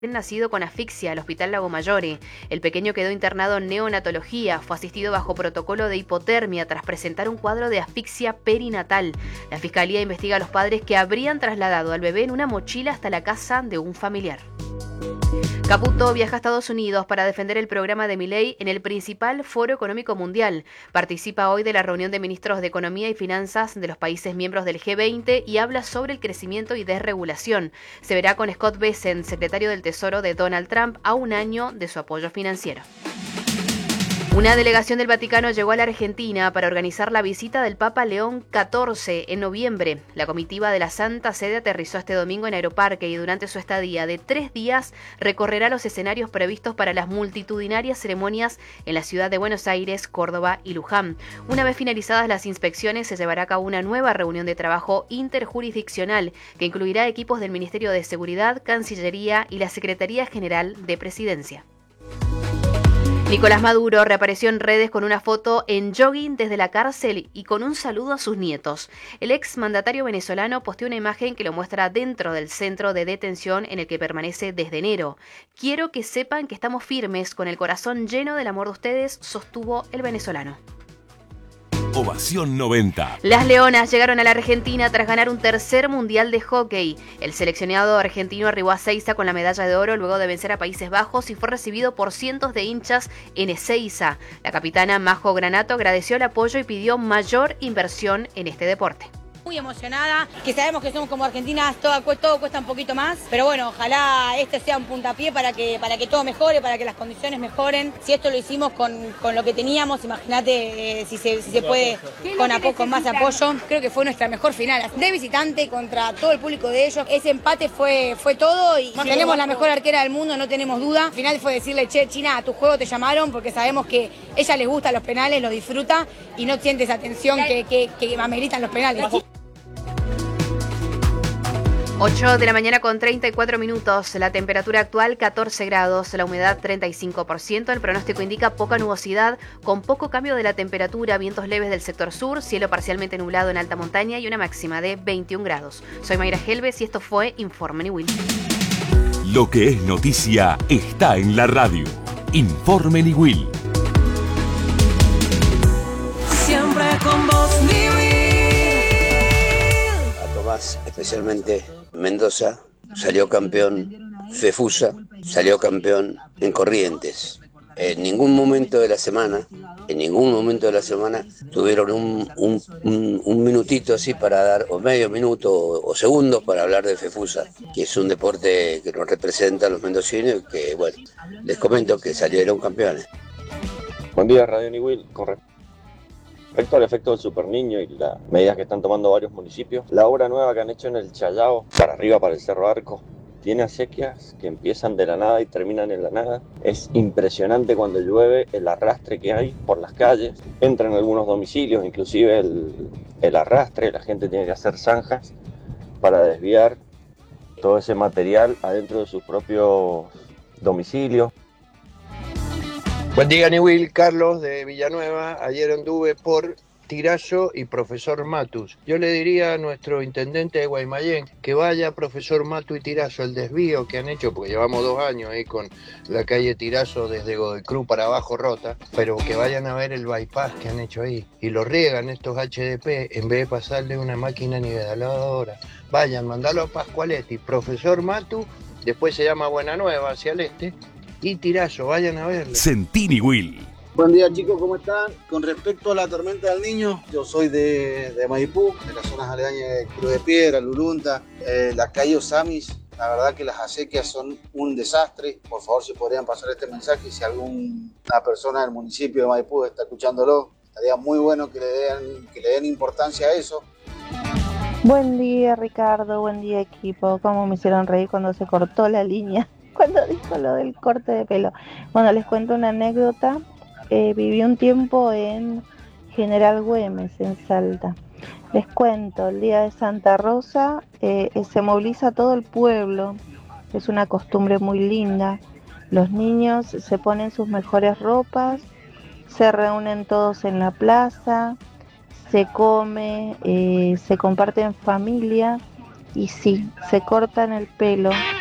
nacido con asfixia al Hospital Lago Maggiore. El pequeño quedó internado en neonatología, fue asistido bajo protocolo de hipotermia tras presentar un cuadro de asfixia perinatal. La fiscalía investiga a los padres que habrían trasladado al bebé en una mochila hasta la casa de un familiar. Caputo viaja a Estados Unidos para defender el programa de Milei en el principal foro económico mundial. Participa hoy de la reunión de ministros de Economía y Finanzas de los países miembros del G20 y habla sobre el crecimiento y desregulación. Se verá con Scott Bessent, secretario del Tesoro de Donald Trump, a un año de su apoyo financiero. Una delegación del Vaticano llegó a la Argentina para organizar la visita del Papa León XIV en noviembre. La comitiva de la Santa Sede aterrizó este domingo en Aeroparque y durante su estadía de 3 días recorrerá los escenarios previstos para las multitudinarias ceremonias en la ciudad de Buenos Aires, Córdoba y Luján. Una vez finalizadas las inspecciones, se llevará a cabo una nueva reunión de trabajo interjurisdiccional que incluirá equipos del Ministerio de Seguridad, Cancillería y la Secretaría General de Presidencia. Nicolás Maduro reapareció en redes con una foto en jogging desde la cárcel y con un saludo a sus nietos. El ex mandatario venezolano posteó una imagen que lo muestra dentro del centro de detención en el que permanece desde enero. Quiero que sepan que estamos firmes, con el corazón lleno del amor de ustedes, sostuvo el venezolano. Ovación 90. Las Leonas llegaron a la Argentina tras ganar un tercer mundial de hockey. El seleccionado argentino arribó a Ezeiza con la medalla de oro luego de vencer a Países Bajos y fue recibido por cientos de hinchas en Ezeiza. La capitana Majo Granato agradeció el apoyo y pidió mayor inversión en este deporte. Muy emocionada, que sabemos que somos como argentinas, todo cuesta un poquito más, pero bueno, ojalá este sea un puntapié para que todo mejore, para que las condiciones mejoren. Si esto lo hicimos con lo que teníamos, imagínate si se puede con más apoyo. Creo que fue nuestra mejor final, de visitante contra todo el público de ellos. Ese empate fue todo y tenemos la mejor arquera del mundo, no tenemos duda. Al final fue decirle, che, China, a tu juego te llamaron, porque sabemos que ella les gusta los penales, los disfruta y no siente esa tensión que ameritan los penales. 8 de la mañana con 34 minutos, la temperatura actual 14 grados, la humedad 35%, el pronóstico indica poca nubosidad, con poco cambio de la temperatura, vientos leves del sector sur, cielo parcialmente nublado en alta montaña y una máxima de 21 grados. Soy Mayra Helves y esto fue Informe Niwil. Lo que es noticia está en la radio. Informe Niwil. Siempre con vos, Niwil. Especialmente Mendoza, salió campeón Fefusa, salió campeón en Corrientes. En ningún momento de la semana tuvieron un minutito así para dar, o medio minuto o segundos para hablar de Fefusa, que es un deporte que nos representa a los mendocinos y que, bueno, les comento que salieron campeones. Buen día, Radio Niwil. Respecto al efecto del Super Niño y las medidas que están tomando varios municipios, la obra nueva que han hecho en el Challao, para arriba, para el Cerro Arco, tiene acequias que empiezan de la nada y terminan en la nada. Es impresionante cuando llueve el arrastre que hay por las calles. Entran algunos domicilios, inclusive el arrastre, la gente tiene que hacer zanjas para desviar todo ese material adentro de sus propios domicilios. Buen día, Niwil, Carlos de Villanueva. Ayer anduve por Tirazo y Profesor Matus. Yo le diría a nuestro intendente de Guaymallén que vaya Profesor Matus y Tirazo, el desvío que han hecho, porque llevamos 2 años ahí con la calle Tirazo desde Godoy Cruz para abajo rota, pero que vayan a ver el bypass que han hecho ahí y lo riegan estos HDP en vez de pasarle una máquina niveladora. Vayan, mandalo a Pascualetti, Profesor Matus, después se llama Buena Nueva hacia el este, y Tirazo, vayan a verlo. Sentí Niwil. Buen día, chicos, ¿cómo están? Con respecto a la tormenta del Niño, yo soy de Maipú, de las zonas aledañas de Cruz de Piedra, Lulunta, la calle Osamis. La verdad que las acequias son un desastre. Por favor, si podrían pasar este mensaje, si alguna persona del municipio de Maipú está escuchándolo, estaría muy bueno que le den importancia a eso. Buen día, Ricardo, buen día, equipo. Cómo me hicieron reír cuando se cortó la línea, cuando dijo lo del corte de pelo. Bueno, les cuento una anécdota. Viví un tiempo en General Güemes, en Salta. Les cuento, el día de Santa Rosa se moviliza todo el pueblo. Es una costumbre muy linda. Los niños se ponen sus mejores ropas, se reúnen todos en la plaza, se come, se comparte en familia y sí, se cortan el pelo.